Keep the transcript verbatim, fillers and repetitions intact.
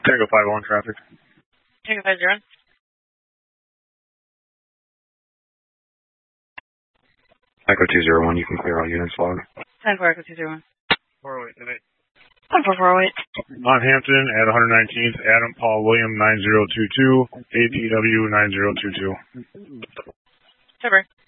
Tango five on traffic. Tango five zero. Echo two zero one, you can clear all units log. ten four Echo two zero one. four oh eight, eight. ten four four oh eight. On Hampton at one nineteenth, Adam Paul William nine zero two two, A P W nine zero two two. Cover.